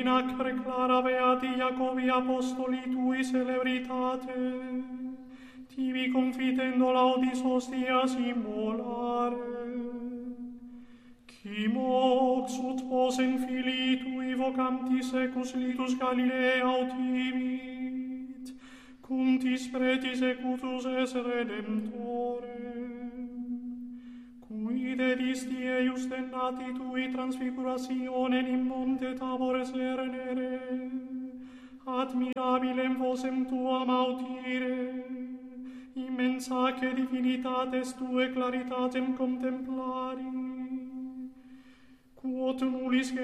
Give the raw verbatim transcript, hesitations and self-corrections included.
Nacre clara beati Iacobi apostoli tui celebritate, tibi confitendo laudis hostias immolare. Qui mox ut posem filii tui vocantis secus litus Galilea autivit, cuntis pretis ecutus es redemptore. Cui dedisti eius dennati tui transfigurationem in monte Tabor cernere, admirabilem vosem tuam audire, immensaque divinitates tue claritatem contemplari, quod nullis